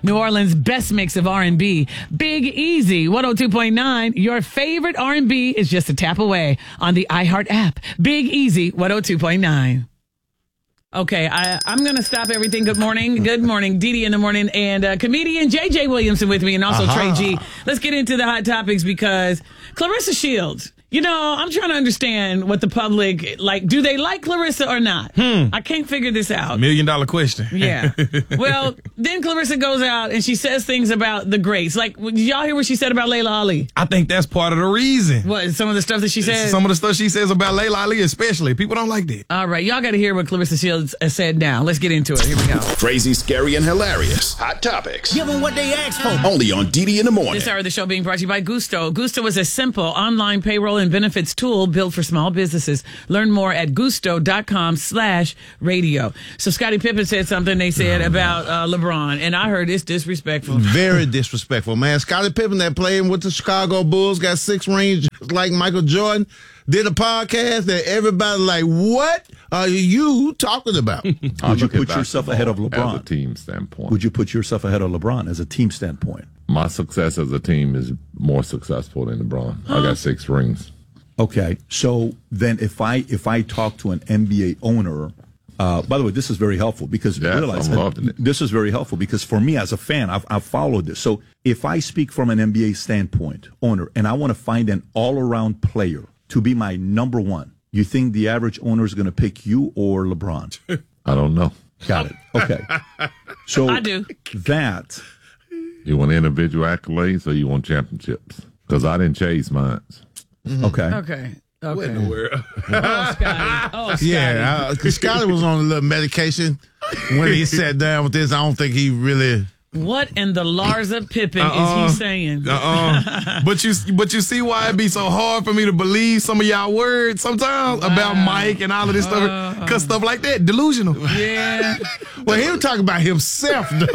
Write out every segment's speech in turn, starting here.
New Orleans' best mix of R&B. Big Easy, 102.9. Your favorite R&B is just a tap away on the iHeart app. Big Easy, 102.9. Okay, I'm going to stop everything. Good morning. Good morning. Dee Dee in the morning. And comedian J.J. Williamson with me, and also Trey G. Let's get into the hot topics because Clarissa Shields. You know, I'm trying to understand what the public, like, do they like Clarissa or not? I can't figure this out. $1 million question. Yeah. Well, then Clarissa goes out and she says things about the greats. Like, did y'all hear what she said about Layla Ali? I think that's part of the reason. What, some of the stuff that she says? Some of the stuff she says about Layla Ali especially. People don't like that. All right, y'all got to hear what Clarissa Shields said now. Let's get into it. Here we go. Crazy, scary, and hilarious. Hot topics. Give them what they asked for. Only on Dee in the morning. This hour of the show being brought to you by Gusto. Gusto is a simple online payroll and benefits tool built for small businesses. Learn more at gusto.com/radio. So Scottie Pippen said something they said about LeBron, and I heard it's disrespectful. Very disrespectful, man. Scottie Pippen that playing with the Chicago Bulls, got 6 rings like Michael Jordan, did a podcast that everybody like, what are you talking about? Would you put yourself ahead of LeBron? As a team standpoint. Would you put yourself ahead of LeBron as a team standpoint? My success as a team is more successful than LeBron. I got 6 rings. Okay, so then if I talk to an NBA owner, by the way, this is very helpful because realize this is very helpful because for me as a fan, I've followed this. So if I speak from an NBA standpoint, owner, and I want to find an all-around player to be my number one, you think the average owner is going to pick you or LeBron? I don't know. Got it. Okay. So I do. That. You want individual accolades or you want championships? Because I didn't chase mine. Okay. Okay. What in the world? Oh, Scotty. Oh, Scotty. Yeah, Scotty was on a little medication when he sat down with this. I don't think he really. What in the Larsa Pippen is he saying? But you see why it be so hard for me to believe some of y'all words sometimes about Mike and all of this stuff, because stuff like that delusional. Yeah. Well, he was talking about himself though,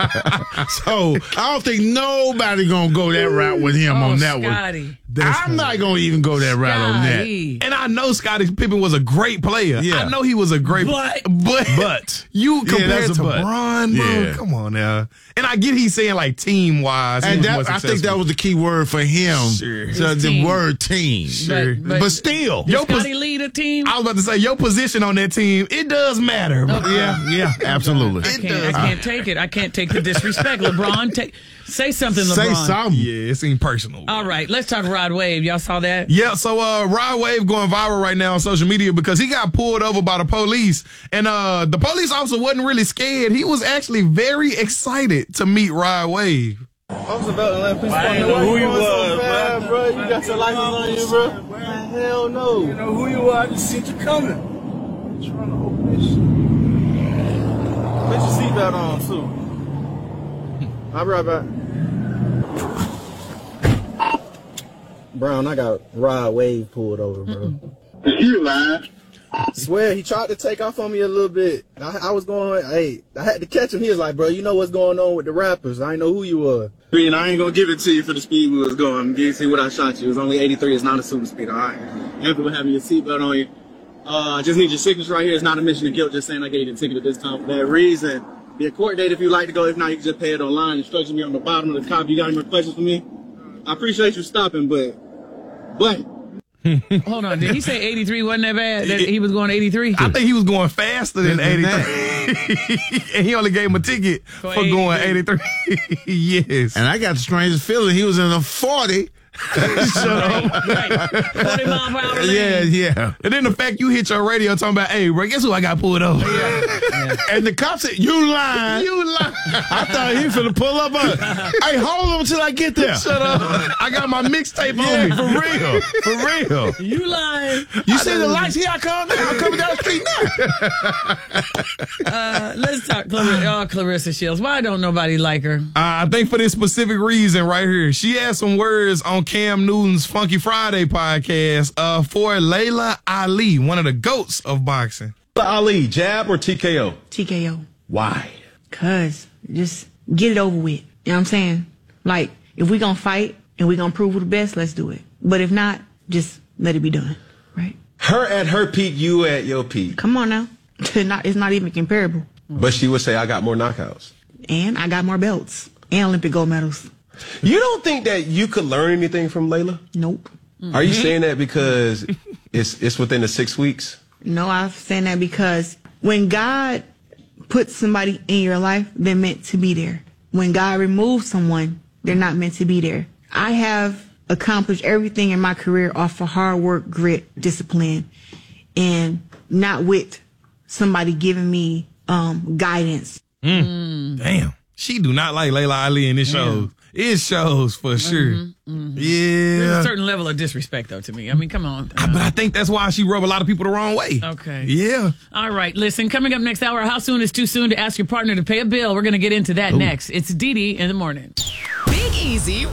so I don't think nobody gonna go that route with him on that Scotty. one. I'm not gonna even go that route on that. And I know Scottie Pippen was a great player. Yeah. I know he was a great but you compare it to Bron, bro. Yeah. Come on now. And I get he's saying like team wise. And I think that was the key word for him. Sure. So the word team. Sure. But still. Does Scotty lead a team? I was about to say your position on that team, it does matter. Yeah, absolutely. I can't take it. I can't take the disrespect. LeBron, say something, LeBron. Say something. Yeah, it seemed personal. All right, let's talk Rod Wave. Y'all saw that? Yeah, so Rod Wave going viral right now on social media because he got pulled over by the police. And the police officer wasn't really scared. He was actually very excited to meet Rod Wave. I was about to let people know who you was, man. Bro. You got your license on you, bro? Man, hell no. You know who you are? I just seen you coming. I'm trying to open this shit. Put your seatbelt on, too. I'll be right back. Brown, I got Rod Wave pulled over, bro. You lying? Swear, he tried to take off on me a little bit. I was going, I had to catch him. He was like, bro, you know what's going on with the rappers. I didn't know who you were. And I ain't going to give it to you for the speed we was going. You see what I shot you. It was only 83. It's not a super speed, all right? You have having your seatbelt on you. I just need your signature right here. It's not a mission of guilt, just saying I gave you the ticket at this time for that reason. Be a court date if you like to go. If not, you can just pay it online. Instructions be on the bottom of the copy. You got any more questions for me? I appreciate you stopping, but... Hold on, did he say 83 wasn't that bad? That he was going 83? I think he was going faster than 83. And he only gave him a ticket for going 83. Yes. And I got the strangest feeling he was in a 40. Shut up. Right. 40 mile per hour lane. Yeah. And then the fact you hit your radio talking about, hey, bro, guess who I got pulled over? Yeah. And the cop said, you lying. You lying. I thought he was finna pull up on. Hey, hold on until I get there. Shut up. I got my mixtape on me. For real. For real. You lying. You see the lights? Here I come. I'm coming down the street now. Let's talk Clarissa Shields. Why don't nobody like her? I think for this specific reason right here. She had some words on Cam Newton's Funky Friday podcast for Layla Ali, one of the GOATs of boxing. Ali, jab or TKO? TKO. Why? Because just get it over with. You know what I'm saying? Like, if we going to fight and we going to prove we're the best, let's do it. But if not, just let it be done. Right? Her at her peak, you at your peak. Come on now. It's not even comparable. But she would say, I got more knockouts. And I got more belts and Olympic gold medals. You don't think that you could learn anything from Layla? Nope. Are you saying that because it's within the 6 weeks? No, I'm saying that because when God puts somebody in your life, they're meant to be there. When God removes someone, they're not meant to be there. I have accomplished everything in my career off of hard work, grit, discipline, and not with somebody giving me guidance. Damn. She do not like Layla Ali in this show. It shows for sure. Yeah. There's a certain level of disrespect, though, to me. I mean, come on. But I think that's why she rub a lot of people the wrong way. Okay. Yeah. All right. Listen, coming up next hour, how soon is too soon to ask your partner to pay a bill? We're going to get into that next. It's Dee Dee in the morning. Big Easy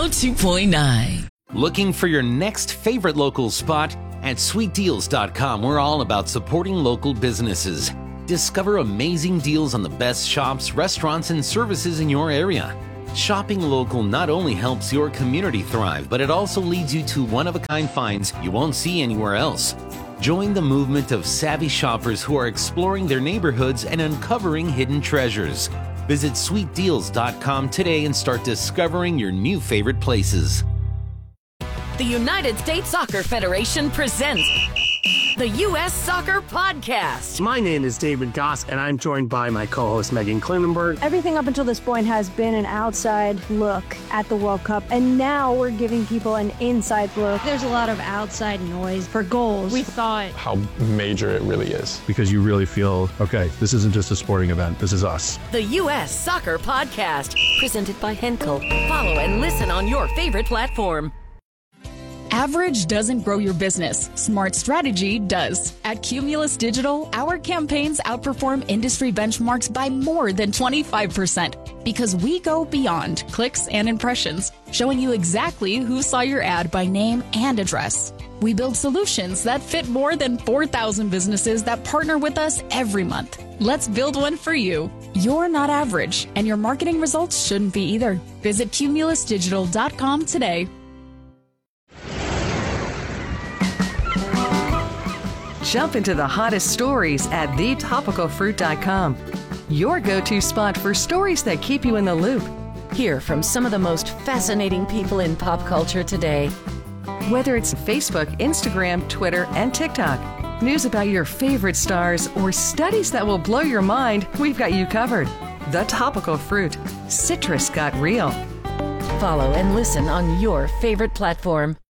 102.9. Looking for your next favorite local spot? At sweetdeals.com, we're all about supporting local businesses. Discover amazing deals on the best shops, restaurants, and services in your area. Shopping local not only helps your community thrive, but it also leads you to one-of-a-kind finds you won't see anywhere else. Join the movement of savvy shoppers who are exploring their neighborhoods and uncovering hidden treasures. Visit sweetdeals.com today and start discovering your new favorite places. The United States Soccer Federation presents the U.S. Soccer Podcast. My name is David Goss, and I'm joined by my co-host Megan Klinenberg. Everything up until this point has been an outside look at the World Cup, and now we're giving people an inside look. There's a lot of outside noise for goals. We thought how major it really is, because you really feel, okay, this isn't just a sporting event, this is us. The U.S. Soccer Podcast, presented by Henkel. Follow and listen on your favorite platform. Average doesn't grow your business. Smart strategy does. At Cumulus Digital, our campaigns outperform industry benchmarks by more than 25% because we go beyond clicks and impressions, showing you exactly who saw your ad by name and address. We build solutions that fit more than 4,000 businesses that partner with us every month. Let's build one for you. You're not average, and your marketing results shouldn't be either. Visit cumulusdigital.com today. Jump into the hottest stories at thetopicalfruit.com. Your go-to spot for stories that keep you in the loop. Hear from some of the most fascinating people in pop culture today. Whether it's Facebook, Instagram, Twitter, and TikTok, news about your favorite stars, or studies that will blow your mind, we've got you covered. The Topical Fruit. Citrus got real. Follow and listen on your favorite platform.